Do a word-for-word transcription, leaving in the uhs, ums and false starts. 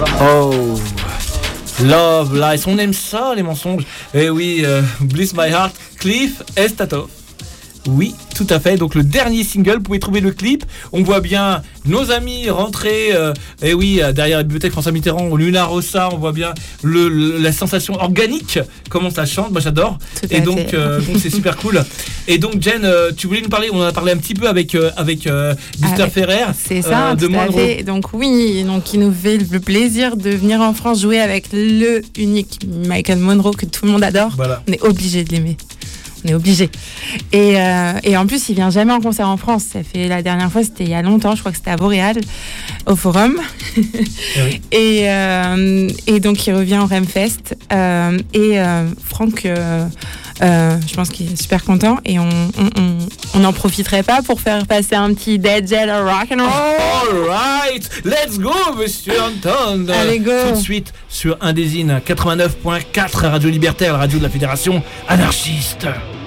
Oh, Love Lies, on aime ça les mensonges. Eh oui, euh, Bliss My Heart, Cliff Estatov. Oui, tout à fait. Donc le dernier single, vous pouvez trouver le clip. On voit bien nos amis rentrer. Euh, et oui, derrière la bibliothèque François Mitterrand, Luna Rossa. On voit bien le, le, la sensation organique. Comment ça chante, moi j'adore. Tout et donc, euh, donc c'est super cool. Et donc Jen, euh, tu voulais nous parler. On en a parlé un petit peu avec euh, avec euh, Gustave avec, Ferrer. C'est ça. Euh, de tout à fait. Donc oui, donc il nous fait le plaisir de venir en France jouer avec le unique Michael Monroe que tout le monde adore. Voilà. On est obligé de l'aimer. On est obligé. Et, euh, et en plus, il vient jamais en concert en France. Ça fait la dernière fois, c'était il y a longtemps. Je crois que c'était à Boréal, au Forum. Et, oui. et, euh, et donc, il revient au Remfest. Euh, et euh, Franck, euh, euh, je pense qu'il est super content. Et on on n'en profiterait pas pour faire passer un petit Dead Jet rock and roll. All right, let's go, Monsieur Anton. Allez, go. Tout de suite sur Indésine quatre-vingt-neuf point quatre Radio Libertaire, la radio de la Fédération anarchiste.